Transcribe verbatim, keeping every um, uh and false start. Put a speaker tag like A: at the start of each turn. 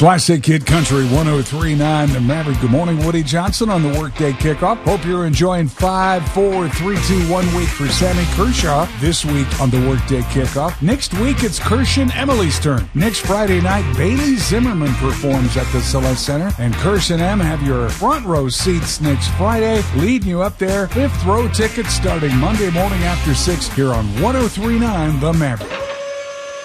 A: Classic Hit Country one oh three point nine The Maverick. Good morning, Woody Johnson on the Workday Kickoff. Hope you're enjoying five, four, three, two, one week for Sammy Kershaw this week on the Workday Kickoff. Next week, it's Kirsch and Emily's turn. Next Friday night, Bailey Zimmerman performs at the Celeste Center, and Kirsch and Em have your front row seats next Friday, leading you up there. Fifth row tickets starting Monday morning after six here on one oh three point nine The Maverick.